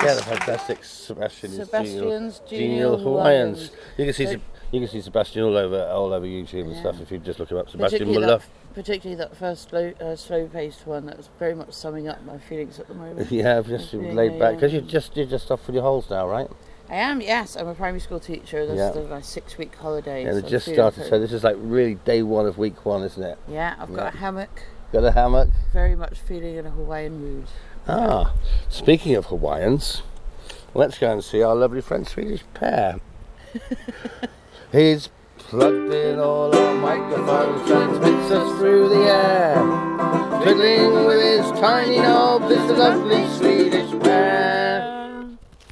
Yeah, the fantastic Sebastian's Genial Hawaiians. You can see Sebastian all over YouTube and stuff if you just look him up. Sebastian Maluf. Particularly that first slow-paced one. That was very much summing up my feelings at the moment. Yeah, I've just laid back because you're just off with your holes now, right? I am. Yes, I'm a primary school teacher. This is my 6-week holiday. Yeah, they just started. So this is like really day one of week 1, isn't it? Yeah, I've got a hammock. Got a hammock. Very much feeling in a Hawaiian mood. Ah, speaking of Hawaiians, let's go and see our lovely French-Swedish pair. He's plugged in all our microphones, transmits us through the air. Twiddling with his tiny knob, this is a lovely Swedish pair.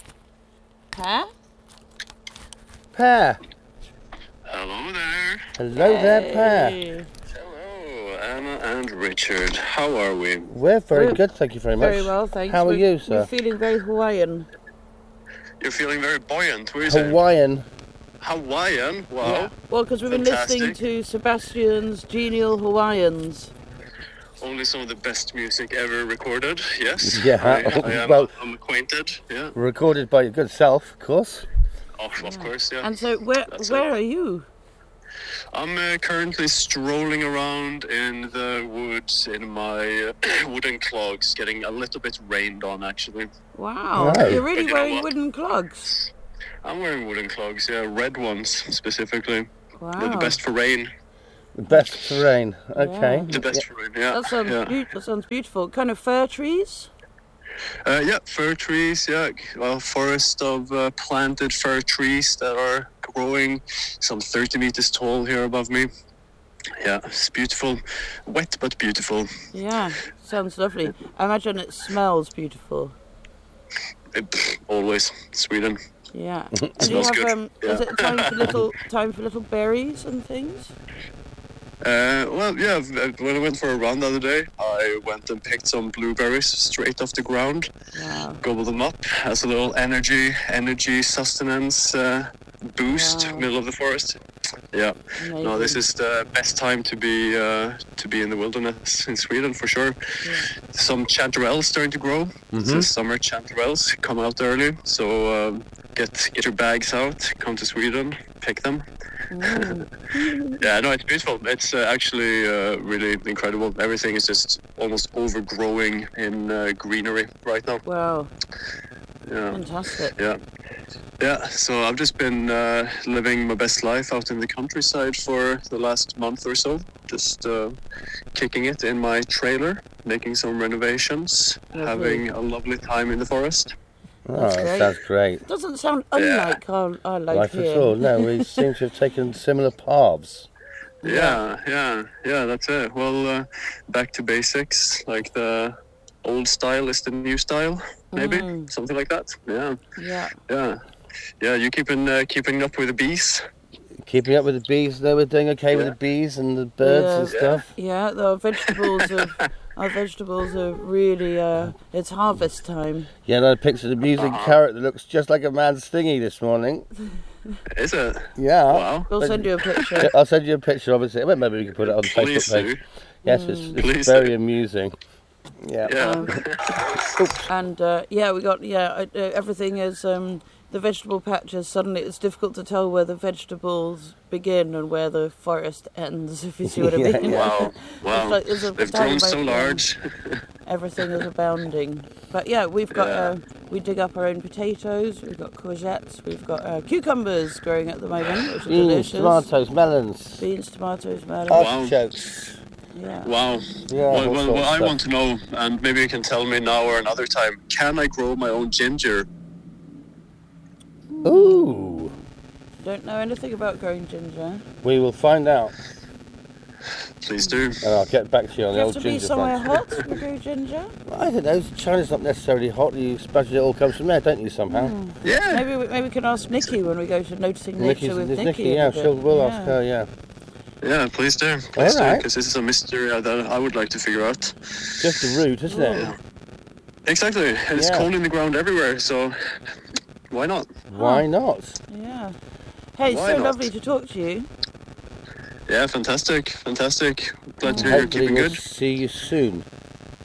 Pair. Hello there. Hello there, pair. Hello, Anna and Richard. How are we? We're very good, thank you very much. Very well, thanks. How are you, sir? We're feeling very Hawaiian. You're feeling very buoyant. What are you saying? Hawaiian. Wow. Yeah. Well, because we've been listening to Sebastian's Genial Hawaiians. Only some of the best music ever recorded, yes. Yeah, I'm acquainted, yeah. Recorded by your good self, of course. Oh, of course, yeah. And so, where are you? I'm currently strolling around in the woods in my wooden clogs, getting a little bit rained on, actually. Wow, you're really wearing wooden clogs. I'm wearing wooden clogs, yeah, red ones specifically. Wow. They're the best for rain. The best for rain, okay. Yeah. The best for rain, yeah. That sounds beautiful. Kind of fir trees? Yeah, fir trees, yeah. Well, forest of planted fir trees that are growing some 30 meters tall here above me. Yeah, it's beautiful. Wet but beautiful. Yeah, sounds lovely. I imagine it smells beautiful. Always. Sweden. Yeah. It smells good. Is it time for little berries and things? Well, yeah, when I went for a run the other day, I went and picked some blueberries straight off the ground. Wow. Gobbled them up as a little energy sustenance boost, middle of the forest. Yeah. Amazing. No, this is the best time to be in the wilderness in Sweden for sure. Yeah. Some chanterelles starting to grow. The summer chanterelles come out early, so get your bags out, come to Sweden, pick them. Yeah, no, it's beautiful. It's actually really incredible. Everything is just almost overgrowing in greenery right now. Wow. Yeah. Fantastic. Yeah, so I've just been living my best life out in the countryside for the last month or so. Just kicking it in my trailer, making some renovations, having a lovely time in the forest. Oh, that sounds great. Doesn't sound unlike our life here. At all. No, we seem to have taken similar paths. Yeah, that's it. Well, back to basics, like the old style is the new style, maybe something like that. Yeah. You keeping up with the bees? Keeping up with the bees. They were doing okay with the bees and the birds and stuff. Yeah, our vegetables are really. It's harvest time. Yeah, I picked an amusing carrot that looks just like a man's thingy this morning. Is it? Yeah. Wow. We'll send you a picture. I'll send you a picture, obviously. Well, maybe we can put it on the Facebook page. Yes, it's very amusing. Yeah. And we got everything is the vegetable patches. Suddenly, it's difficult to tell where the vegetables begin and where the forest ends. If you see what I mean. Wow. Like, they've grown so large. Everything is abounding. But yeah, we've got we dig up our own potatoes. We've got courgettes. We've got cucumbers growing at the moment, which are delicious. Tomatoes, melons. Beans, tomatoes, melons. Artichokes. Yeah. Wow. Yeah. Well, I want to know, and maybe you can tell me now or another time. Can I grow my own ginger? Ooh. Don't know anything about growing ginger. We will find out. Please do. And I'll get back to you on the old ginger. Do you have to be somewhere hot to grow ginger? I don't know. China's not necessarily hot. You suppose it all comes from there, don't you, somehow? Yeah. Maybe we can ask Nikki when we go to Noticing Nature with Nikki. Yeah, we'll ask her, yeah. Yeah, please do. Please do, because this is a mystery that I would like to figure out. Just the root, isn't it? Yeah. Exactly. And it's cold in the ground everywhere, so why not? Why not? Yeah. Hey, it's so lovely to talk to you. Yeah, fantastic. Glad to hear you're keeping good. See you soon.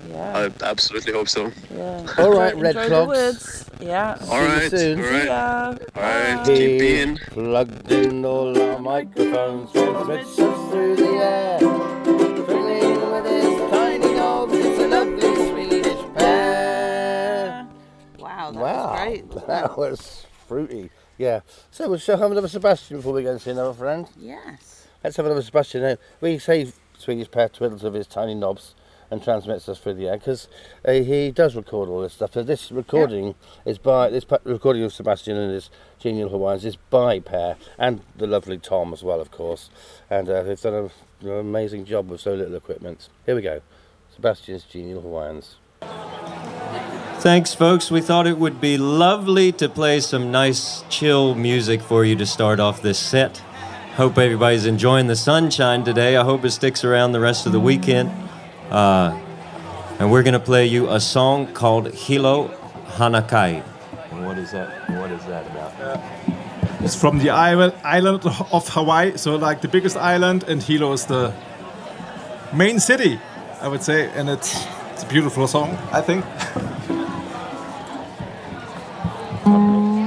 Yeah. I absolutely hope so. Yeah. All right, Red Enjoy Clogs. the woods. Yeah. All you right, soon. all See right, ya. all right. Bye. Keep being. Plugged in all our microphones, transmits us through the air. Fiddling with his tiny knobs, it's a lovely Swedish pair. Wow, that Wow, was great. wasn't that it? was fruity. Yeah. So we'll have another Sebastian before we go and see another friend. Yes. Let's have another Sebastian now. We say Swedish pair twiddles of his tiny knobs and transmits us through the air because he does record all this stuff. So this recording is by recording of Sebastian and his Genial Hawaiians is by Per and the lovely Tom as well, of course. And they've done an amazing job with so little equipment. Here we go, Sebastian's Genial Hawaiians. Thanks, folks. We thought it would be lovely to play some nice, chill music for you to start off this set. Hope everybody's enjoying the sunshine today. I hope it sticks around the rest of the weekend. And we're going to play you a song called Hilo Hanakai. What is that about? It's from the island of Hawaii, so like the biggest island, and Hilo is the main city, I would say, and it's a beautiful song, I think.